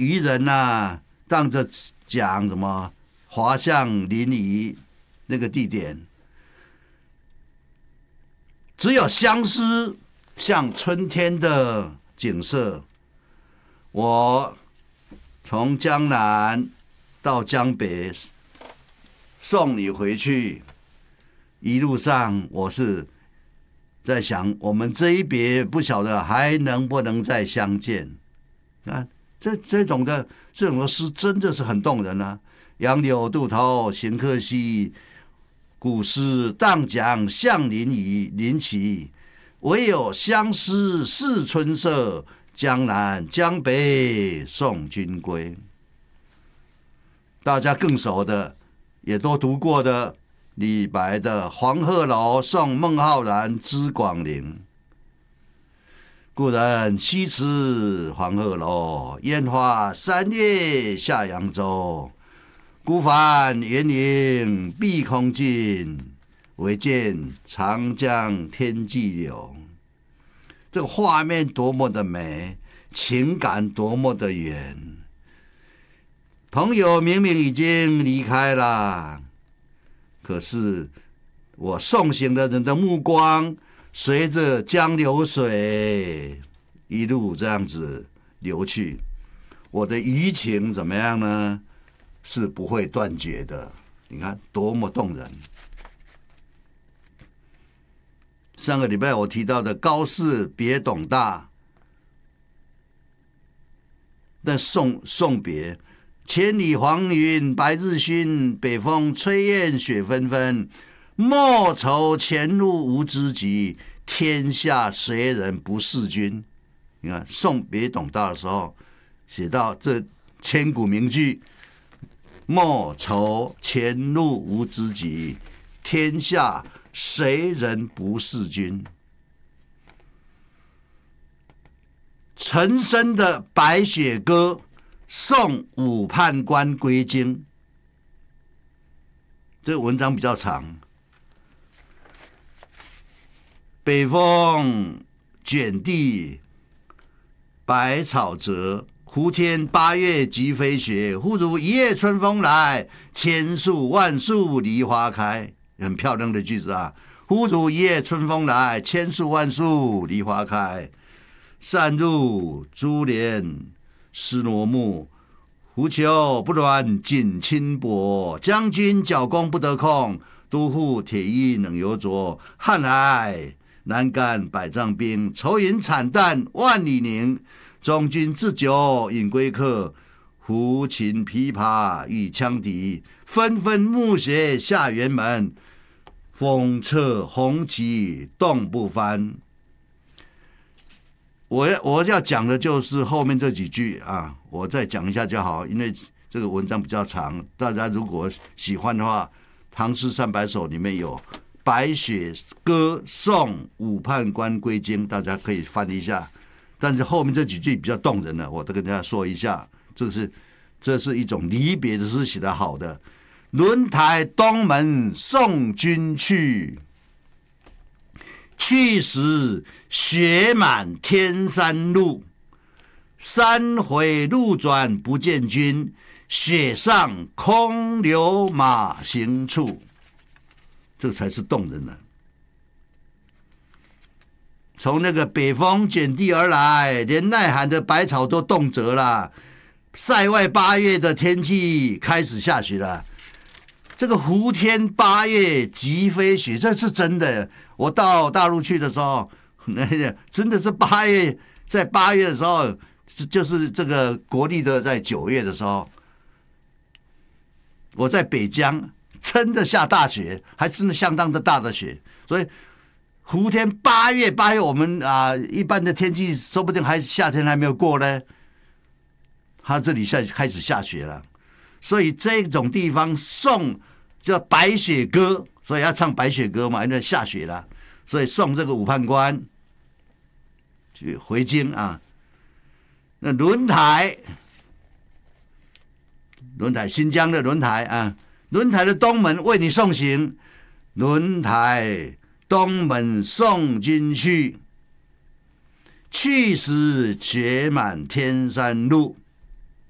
渔人啊，当着讲什么滑向临沂那个地点，只有相思像春天的景色。我从江南到江北送你回去，一路上我是在想，我们这一别不晓得还能不能再相见。啊，这种的诗真的是很动人啊！杨柳渡头行客稀，古诗当讲向临齐。唯有相思似春色，江南江北送君归。大家更熟的，也都读过的李白的《黄鹤楼送孟浩然之广陵》。故人西辞黄鹤楼，烟花三月下扬州。孤帆远影碧空尽，唯见长江天际流。这个画面多么的美，情感多么的远。朋友明明已经离开了，可是我送行的人的目光随着江流水一路这样子流去，我的余情怎么样呢？是不会断绝的。你看多么动人。上个礼拜我提到的高士别董大，那送别，千里黄云白日曛，北风吹雁雪纷纷。莫愁前路无知己，天下谁人不识君。你看送别董大的时候，写到这千古名句：莫愁前路无知己，天下谁人不识君。陈升的《白雪歌》送武判官归京，这个文章比较长。北风卷地百草折，胡天八月即飞雪。忽如一夜春风来，千树万树梨花开。很漂亮的句子啊！忽如一夜春风来，千树万树梨花开。散入珠帘湿罗幕，狐裘不暖锦衾薄。将军角弓不得控，都护铁衣冷犹着。汉来南干百丈冰，愁云惨淡万里凝。中军置酒饮归客，胡琴琵琶与羌笛。纷纷暮雪下辕门，风掣红旗冻不翻。我要讲的就是后面这几句啊，我再讲一下就好，因为这个文章比较长，大家如果喜欢的话，《唐诗三百首》里面有《白雪歌送武判官归京》，大家可以翻一下。但是后面这几句比较动人了，我都跟大家说一下，这是一种离别的诗，写得好的。轮台东门送君去，去时雪满天山路。三回路转不见君，雪上空留马行处。这才是动人的。从那个北风卷地而来，连耐寒的百草都冻折了。塞外8月的天气开始下雪了。这个胡天8月即飞雪，这是真的。我到大陆去的时候，真的是8月，在8月的时候，就是这个国历的在9月的时候，我在北疆真的下大雪，还真的相当的大的雪。所以胡天8月，我们一般的天气说不定还夏天还没有过呢，它这里开始下雪了。所以这种地方送叫白雪歌，所以要唱白雪歌嘛，因为下雪了，所以送这个武判官去回京啊。那轮台新疆的轮台啊，轮台的东门为你送行，轮台东门送君去，去时雪满天山路。